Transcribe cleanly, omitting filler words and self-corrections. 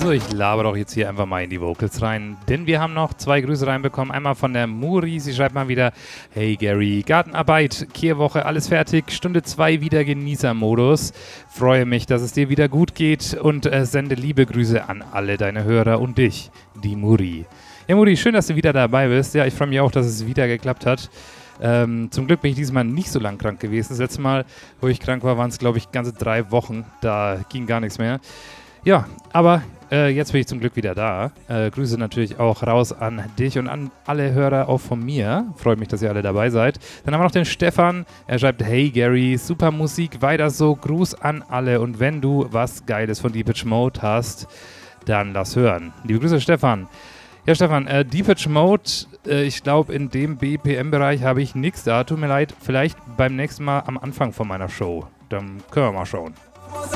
So, ich laber doch jetzt hier einfach mal in die Vocals rein, denn wir haben noch 2 Grüße reinbekommen. Einmal von der Muri, sie schreibt mal wieder: Hey Gary, Gartenarbeit, Kehrwoche, alles fertig, Stunde 2 wieder Genießermodus. Freue mich, dass es dir wieder gut geht und sende liebe Grüße an alle deine Hörer und dich, die Muri. Ja, Muri, schön, dass du wieder dabei bist. Ja, ich freue mich auch, dass es wieder geklappt hat. Zum Glück bin ich diesmal nicht so lang krank gewesen. Das letzte Mal, wo ich krank war, waren es, glaube ich, ganze 3 Wochen. Da ging gar nichts mehr. Ja, aber jetzt bin ich zum Glück wieder da. Grüße natürlich auch raus an dich und an alle Hörer auch von mir. Freut mich, dass ihr alle dabei seid. Dann haben wir noch den Stefan. Er schreibt: Hey Gary, super Musik, weiter so. Gruß an alle. Und wenn du was Geiles von Depeche Mode hast, dann lass hören. Liebe Grüße, Stefan. Ja, Stefan, Depeche Mode, ich glaube, in dem BPM-Bereich habe ich nichts da. Tut mir leid, vielleicht beim nächsten Mal am Anfang von meiner Show. Dann können wir mal schauen.